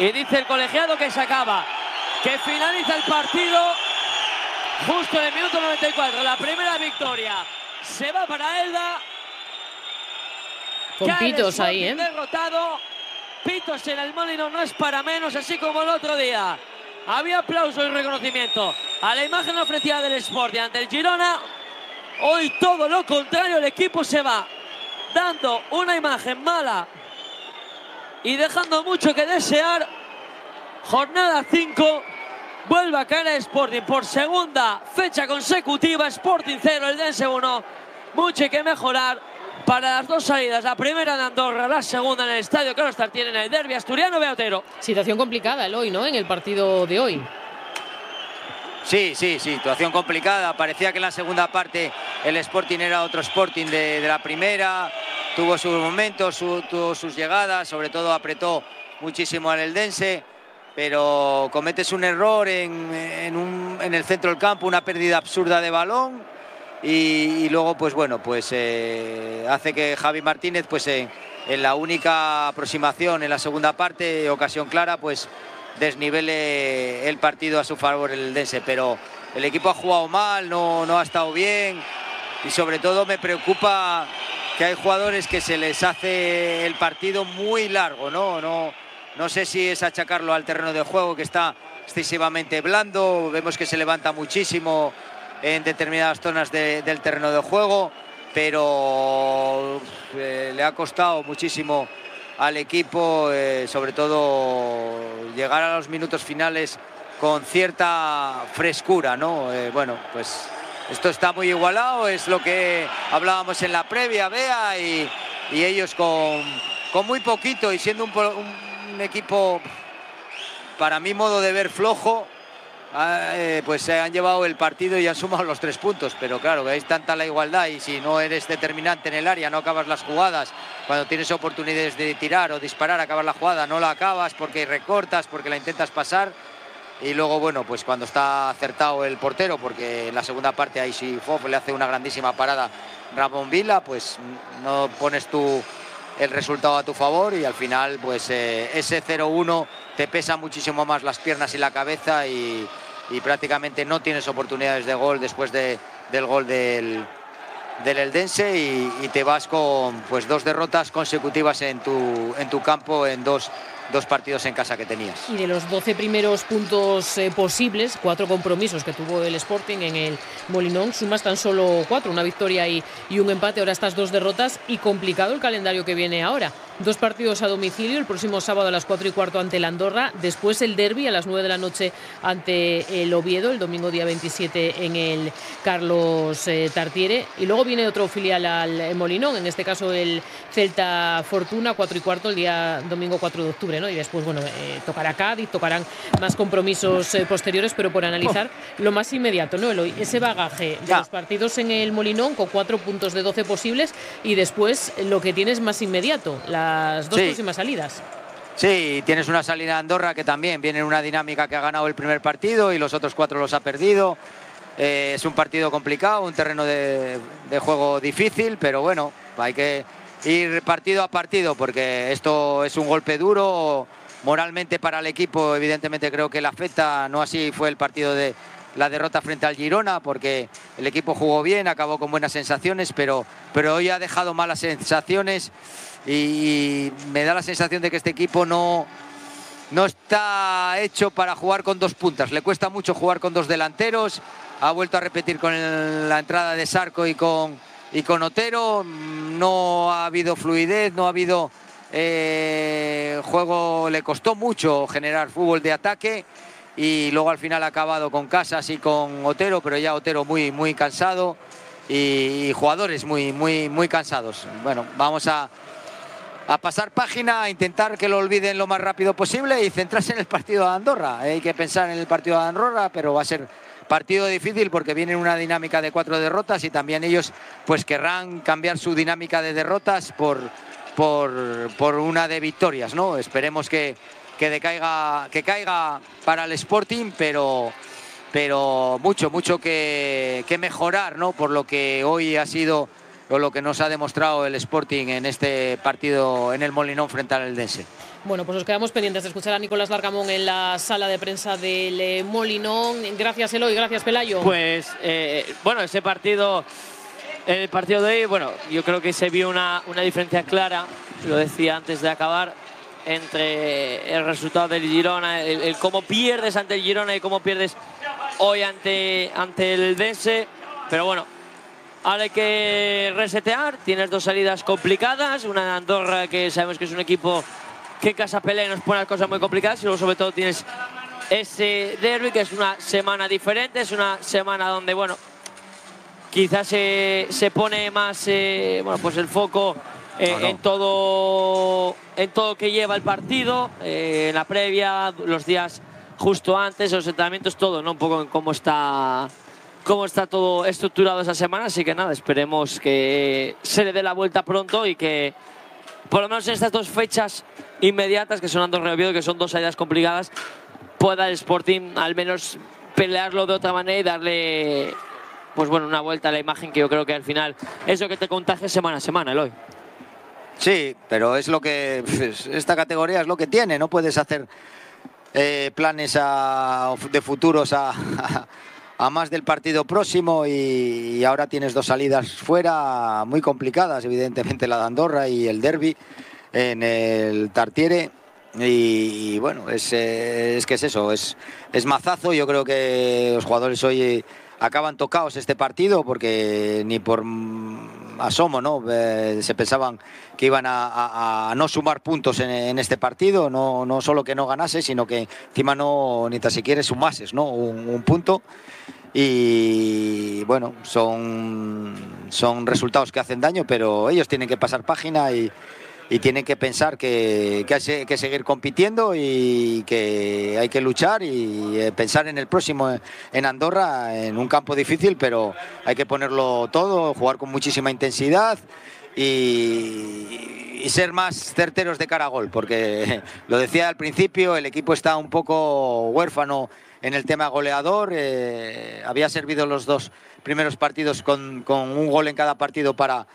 Y dice el colegiado que se acaba, que finaliza el partido justo en el minuto 94. La primera victoria se va para Elda. Con pitos ahí, ¿eh? Derrotado. Pitos en el Molinón no es para menos, así como el otro día. Había aplauso y reconocimiento a la imagen ofrecida del Sporting ante el Girona. Hoy todo lo contrario, el equipo se va dando una imagen mala y dejando mucho que desear. Jornada 5, vuelve a caer el Sporting por segunda fecha consecutiva. Sporting 0, Eldense 1. Mucho que mejorar para las dos salidas. La primera en Andorra, la segunda en el Estadio Carlos Tartiere en el derbi asturiano. Otero. Situación complicada el hoy, ¿no? En el partido de hoy. Sí, situación complicada. Parecía que en la segunda parte el Sporting era otro Sporting de la primera. Tuvo sus momentos, tuvo sus llegadas, sobre todo apretó muchísimo al Eldense, pero cometes un error en el centro del campo, una pérdida absurda de balón y luego pues bueno, pues hace que Javi Martínez pues en la única aproximación en la segunda parte, ocasión clara, pues desnivele el partido a su favor el Eldense, pero el equipo ha jugado mal, no ha estado bien y sobre todo me preocupa que hay jugadores que se les hace el partido muy largo, no sé si es achacarlo al terreno de juego que está excesivamente blando, vemos que se levanta muchísimo en determinadas zonas del terreno de juego, pero le ha costado muchísimo al equipo, sobre todo llegar a los minutos finales con cierta frescura, ¿no? Bueno, pues esto está muy igualado, es lo que hablábamos en la previa, Bea, y ellos con muy poquito y siendo un equipo, para mi modo de ver, flojo, pues se han llevado el partido y han sumado los 3 puntos, pero claro, es tanta la igualdad y si no eres determinante en el área, no acabas las jugadas, cuando tienes oportunidades de tirar o disparar, acabar la jugada, no la acabas porque recortas, porque la intentas pasar y luego, bueno, pues cuando está acertado el portero, porque en la segunda parte ahí sí le hace una grandísima parada Ramón Vila, pues no pones tú el resultado a tu favor y al final pues ese 0-1 te pesa muchísimo más las piernas y la cabeza y prácticamente no tienes oportunidades de gol después del gol del Eldense y te vas con pues 2 derrotas consecutivas en tu campo en dos partidos en casa que tenías. Y de los 12 primeros puntos posibles, 4 compromisos que tuvo el Sporting en el Molinón, sumas tan solo 4, una victoria y un empate, ahora estas 2 derrotas y complicado el calendario que viene ahora. 2 partidos a domicilio, el próximo sábado a las 4:15 ante el Andorra, después el derbi a las 9 de la noche ante el Oviedo, el domingo día 27 en el Carlos Tartiere, y luego viene otro filial al Molinón, en este caso el Celta Fortuna, 4:15 el día domingo 4 de octubre, ¿no? Y después, bueno, tocará Cádiz, tocarán más compromisos posteriores, pero por analizar lo más inmediato, ¿no, Eloy? Ese bagaje de los partidos en el Molinón con 4 puntos de 12 posibles y después lo que tienes más inmediato, las 2 próximas salidas. Sí, tienes una salida a Andorra que también viene en una dinámica que ha ganado el primer partido y los otros 4 los ha perdido. Es un partido complicado, un terreno de juego difícil, pero bueno, hay que ir partido a partido porque esto es un golpe duro moralmente para el equipo. Evidentemente creo que le afecta, no así fue el partido de la derrota frente al Girona, porque el equipo jugó bien, acabó con buenas sensaciones, pero hoy ha dejado malas sensaciones y me da la sensación de que este equipo no está hecho para jugar con 2 puntas, le cuesta mucho jugar con 2 delanteros, ha vuelto a repetir con la entrada de Sarco y con Otero, no ha habido fluidez, no ha habido juego, le costó mucho generar fútbol de ataque y luego al final ha acabado con Casas y con Otero, pero ya Otero muy, muy cansado y jugadores muy, muy, muy cansados. Bueno, vamos a pasar página, a intentar que lo olviden lo más rápido posible y centrarse en el partido de Andorra. Hay que pensar en el partido de Andorra, pero va a ser partido difícil porque viene una dinámica de 4 derrotas y también ellos pues querrán cambiar su dinámica de derrotas por una de victorias, ¿no? Esperemos que caiga para el Sporting, pero mucho que mejorar, ¿no? Por lo que hoy ha sido o lo que nos ha demostrado el Sporting en este partido en el Molinón frente al Eldense. Bueno, pues nos quedamos pendientes de escuchar a Nicolás Larcamón en la sala de prensa del Molinón. Gracias, Eloy, gracias, Pelayo. Pues, bueno, ese partido, el partido de hoy, bueno, yo creo que se vio una diferencia clara, lo decía antes de acabar, entre el resultado del Girona, el cómo pierdes ante el Girona y cómo pierdes hoy ante el Dense. Pero bueno, ahora hay que resetear. Tienes dos salidas complicadas, una de Andorra, que sabemos que es un equipo que en casa pelea y nos pone las cosas muy complicadas, y luego sobre todo tienes ese derbi, que es una semana diferente, es una semana donde, bueno, quizás se pone más bueno, pues el foco en todo que lleva el partido, en la previa, los días justo antes, los entrenamientos, todo, ¿no? Un poco en cómo está todo estructurado esa semana. Así que nada, esperemos que se le dé la vuelta pronto y que por lo menos en estas dos fechas inmediatas, que son Andorra y Oviedo, que son dos salidas complicadas, pueda el Sporting al menos pelearlo de otra manera y darle, pues bueno, una vuelta a la imagen, que yo creo que al final es lo que te contagia semana a semana, Eloy. Sí, pero es lo que esta categoría es lo que tiene. No puedes hacer planes de futuros a más del partido próximo, y ahora tienes dos salidas fuera muy complicadas, evidentemente la de Andorra y el derbi en el Tartiere, y bueno, es que es eso, es mazazo. Yo creo que los jugadores hoy acaban tocados este partido, porque ni por asomo, ¿no? Se pensaban que iban a no sumar puntos en este partido, no solo que no ganase, sino que encima ni tan siquiera sumases, ¿no? Un punto. Y bueno, son resultados que hacen daño, pero ellos tienen que pasar página y tienen que pensar que hay que seguir compitiendo y que hay que luchar y pensar en el próximo en Andorra, en un campo difícil, pero hay que ponerlo todo, jugar con muchísima intensidad y ser más certeros de cara a gol, porque lo decía al principio, el equipo está un poco huérfano en el tema goleador. Había servido los dos primeros partidos con un gol en cada partido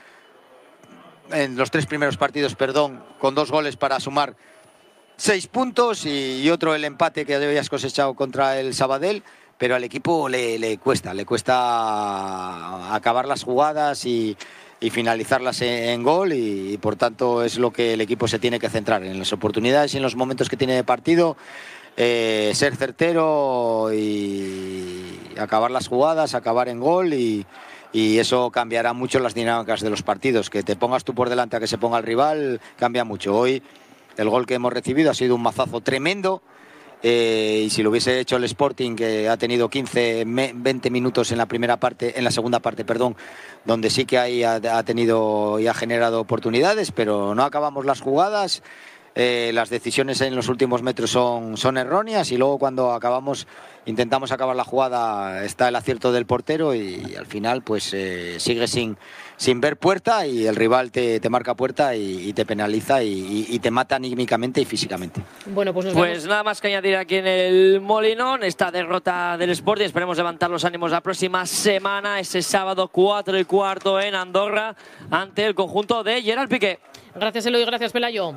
en los tres primeros partidos, perdón, con 2 goles para sumar 6 puntos y otro el empate que habías cosechado contra el Sabadell, pero al equipo le cuesta acabar las jugadas y finalizarlas en gol, y por tanto es lo que el equipo se tiene que centrar en las oportunidades y en los momentos que tiene de partido. Ser certero y acabar las jugadas, acabar en gol, y eso cambiará mucho las dinámicas de los partidos. Que te pongas tú por delante a que se ponga el rival cambia mucho. Hoy el gol que hemos recibido ha sido un mazazo tremendo, y si lo hubiese hecho el Sporting, que ha tenido 15-20 minutos en la segunda parte, perdón, donde sí que ahí ha tenido y ha generado oportunidades, pero no acabamos las jugadas. Las decisiones en los últimos metros son erróneas, y luego cuando intentamos acabar la jugada, está el acierto del portero, y al final pues sigue sin ver puerta, y el rival te marca puerta y te penaliza y te mata anímicamente y físicamente. Bueno, pues nada más que añadir aquí en el Molinón, esta derrota del Sporting. Esperemos levantar los ánimos la próxima semana, ese sábado 4:15 en Andorra, ante el conjunto de Gerard Piqué. Gracias, Eloy, gracias, Pelayo.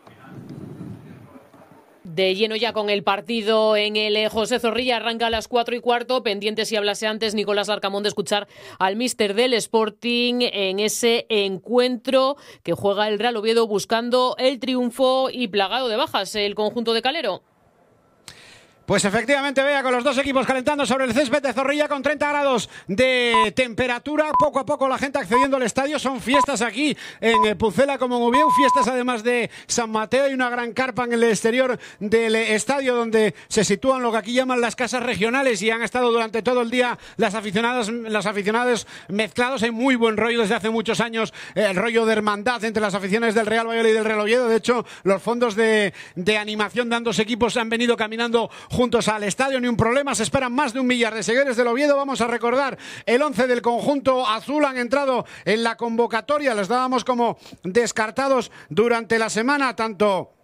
De lleno ya con el partido en el José Zorrilla, arranca a las 4:15, pendiente, si hablase antes Nicolás Larcamón, de escuchar al míster del Sporting en ese encuentro que juega el Real Oviedo buscando el triunfo y plagado de bajas el conjunto de Calero. Pues efectivamente, vea, con los dos equipos calentando sobre el césped de Zorrilla con 30 grados de temperatura. Poco a poco la gente accediendo al estadio. Son fiestas aquí en Pucela como en Oviedo. Fiestas además de San Mateo, y una gran carpa en el exterior del estadio donde se sitúan lo que aquí llaman las casas regionales, y han estado durante todo el día las aficionadas mezclados. Hay muy buen rollo desde hace muchos años, el rollo de hermandad entre las aficiones del Real Valladolid y del Real Oviedo. De hecho, los fondos de animación de ambos equipos han venido caminando juntos al estadio, ni un problema. Se esperan más de 1 millar de seguidores del Oviedo. Vamos a recordar el 11 del conjunto azul. Han entrado en la convocatoria, los dábamos como descartados durante la semana, tanto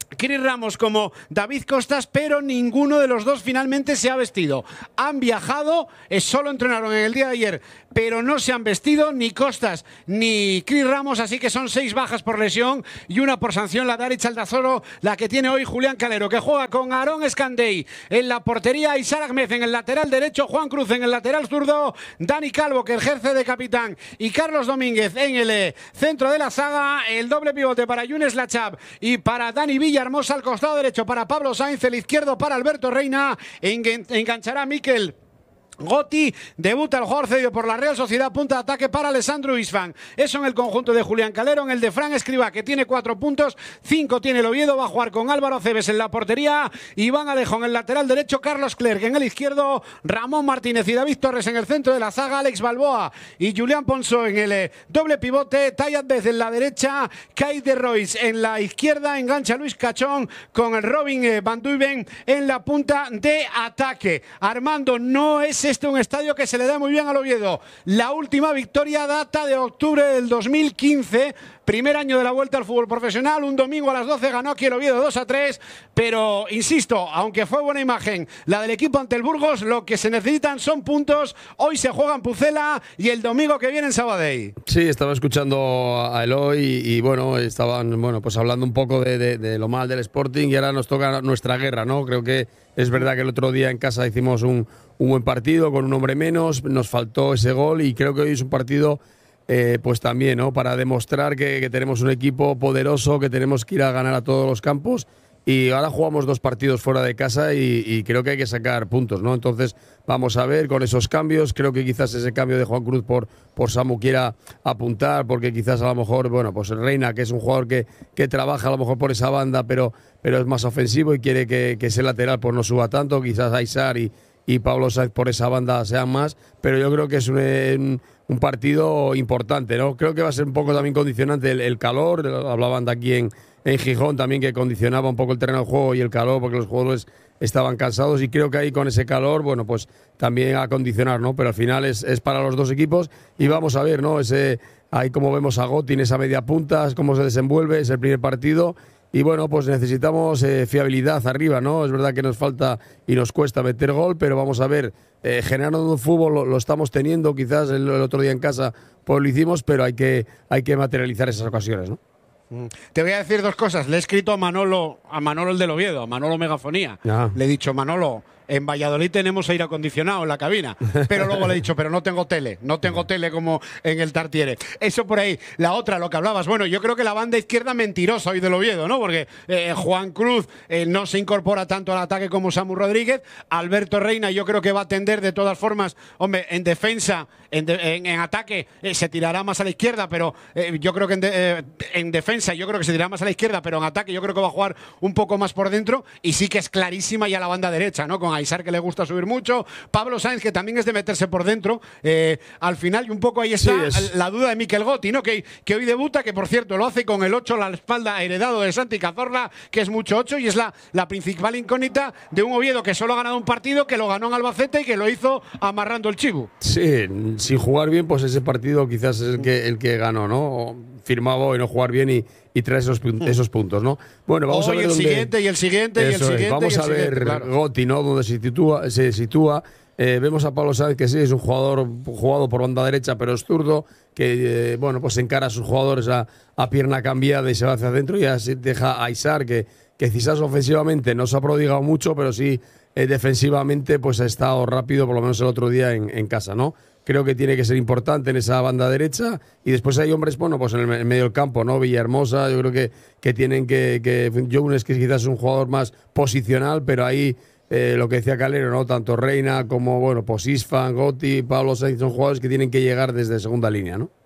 Cris Ramos como David Costas, pero ninguno de los dos finalmente se ha vestido. Han viajado, solo entrenaron en el día de ayer, pero no se han vestido ni Costas ni Cris Ramos, así que son 6 bajas por lesión y una por sanción. La de Aritz Aldazoro, la que tiene hoy Julián Calero, que juega con Aarón Escandey en la portería, Isar Ahmed en el lateral derecho, Juan Cruz en el lateral zurdo, Dani Calvo, que ejerce de capitán, y Carlos Domínguez en el centro de la zaga. El doble pivote para Younes Lachab y para Dani Villahermosa, al costado derecho para Pablo Sainz, el izquierdo para Alberto Reina. Enganchará Mikel Gotti, debuta el jugador cedido por la Real Sociedad, punta de ataque para Alessandro Isfán. Eso en el conjunto de Julián Calero. En el de Fran Escribá, que tiene 4 puntos, 5 tiene el Oviedo, va a jugar con Álvaro Cebes en la portería, Iván Alejo en el lateral derecho, Carlos Clerc en el izquierdo, Ramón Martínez y David Torres en el centro de la zaga, Alex Balboa y Julián Ponso en el doble pivote, Tayat Bez en la derecha, Kai de Royce en la izquierda, engancha Luis Cachón con el Robin Van Duiven en la punta de ataque. Armando, no es un estadio que se le da muy bien al Oviedo. La última victoria data de octubre del 2015, primer año de la vuelta al fútbol profesional. Un domingo a las 12 ganó aquí el Oviedo 2-3, pero insisto, aunque fue buena imagen la del equipo ante el Burgos, lo que se necesitan son puntos. Hoy se juega en Pucela y el domingo que viene en Sabadell. Sí, estaba escuchando a Eloy y bueno, estaban pues hablando un poco de lo mal del Sporting, y ahora nos toca nuestra guerra, ¿no? Creo que es verdad que el otro día en casa hicimos un buen partido con un hombre menos, nos faltó ese gol, y creo que hoy es un partido pues también, ¿no?, para demostrar que tenemos un equipo poderoso, que tenemos que ir a ganar a todos los campos. Y ahora jugamos 2 partidos fuera de casa y creo que hay que sacar puntos, ¿no? Entonces vamos a ver con esos cambios. Creo que quizás ese cambio de Juan Cruz por Samu quiera apuntar, porque quizás a lo mejor, pues el Reina, que es un jugador que trabaja a lo mejor por esa banda, pero es más ofensivo y quiere que ese lateral pues no suba tanto. Quizás Aysar y Pablo Sainz por esa banda sean más, pero yo creo que es un partido importante, ¿no? Creo que va a ser un poco también condicionante el calor. Hablaban de aquí en Gijón también, que condicionaba un poco el terreno de juego y el calor, porque los jugadores estaban cansados, y creo que ahí con ese calor, pues también a condicionar, ¿no? Pero al final es para los dos equipos, y vamos a ver, ¿no? Ahí como vemos a Gotti en esa media punta, cómo se desenvuelve, es el primer partido. Y bueno, pues necesitamos fiabilidad arriba, ¿no? Es verdad que nos falta y nos cuesta meter gol, pero vamos a ver, generando un fútbol lo estamos teniendo. Quizás el otro día en casa pues lo hicimos, pero hay que materializar esas ocasiones, ¿no? Te voy a decir 2 cosas. Le he escrito a Manolo el del Oviedo, a Manolo Megafonía. Le he dicho: Manolo, en Valladolid tenemos aire acondicionado en la cabina, pero luego le he dicho: pero no tengo tele como en el Tartiere. Eso por ahí. La otra, lo que hablabas, bueno, yo creo que la banda izquierda mentirosa hoy del Oviedo, ¿no? Porque Juan Cruz no se incorpora tanto al ataque como Samu Rodríguez. Alberto Reina yo creo que va a tender de todas formas, hombre, en defensa, en ataque se tirará más a la izquierda, pero yo creo que en defensa yo creo que se tirará más a la izquierda, pero en ataque yo creo que va a jugar un poco más por dentro, y sí que es clarísima ya la banda derecha, ¿no? Con Aysar, que le gusta subir mucho, Pablo Sainz, que también es de meterse por dentro, al final, y un poco ahí está la duda de Mikel Gotti, ¿no? Que hoy debuta, que por cierto lo hace con el 8 a la espalda, heredado de Santi Cazorla, que es mucho 8, y es la principal incógnita de un Oviedo que solo ha ganado un partido, que lo ganó en Albacete y que lo hizo amarrando el chivo. Sí, sin jugar bien, pues ese partido quizás es el que ganó, ¿no? Firmaba hoy no jugar bien y trae esos puntos, ¿no? Bueno, vamos a ver el siguiente y el siguiente y el siguiente. Vamos a ver, claro, Gotti, ¿no? Donde se sitúa. Vemos a Pablo Sáenz, que sí, es un jugador jugado por banda derecha, pero es zurdo, que pues encara a sus jugadores a pierna cambiada y se va hacia adentro, y ya se deja a Aysar, que quizás ofensivamente no se ha prodigado mucho, pero sí defensivamente pues ha estado rápido, por lo menos el otro día en casa, ¿no? Creo que tiene que ser importante en esa banda derecha, y después hay hombres, pues en el medio del campo, ¿no? Villahermosa, yo creo que tienen que Younes, que quizás es un jugador más posicional, pero ahí lo que decía Calero, ¿no? Tanto Reina como, pues Isfán, Gotti, Pablo Sainz son jugadores que tienen que llegar desde segunda línea, ¿no?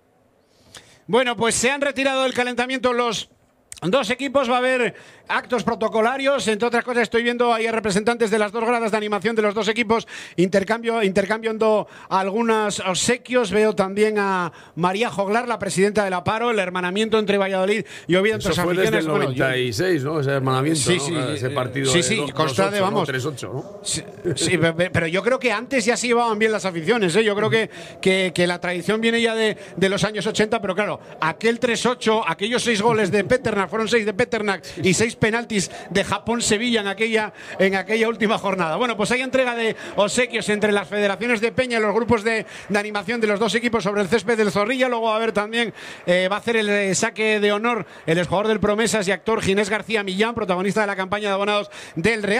Bueno, pues se han retirado del calentamiento los 2 equipos. Va a haber actos protocolarios, entre otras cosas estoy viendo ahí a representantes de las 2 gradas de animación de los 2 equipos intercambiando algunos obsequios. Veo también a María Joglar, la presidenta de la Paro, el hermanamiento entre Valladolid y Oviedo. Eso fue desde el 96, ¿no? Ese hermanamiento, sí, ¿no? Sí, ese partido consta de, vamos, 3-8, ¿no? Sí, pero yo creo que antes ya se llevaban bien las aficiones, ¿eh? Yo creo que la tradición viene ya de los años 80, pero claro, aquel 3-8, aquellos 6 goles de Peterna fueron 6 de Peternak y 6 penaltis de Japón-Sevilla en aquella última jornada. Bueno, pues hay entrega de obsequios entre las federaciones de Peña y los grupos de animación de los dos equipos sobre el césped del Zorrilla. Luego va a haber también, va a hacer el saque de honor el exjugador del Promesas y actor Ginés García Millán, protagonista de la campaña de abonados del Real.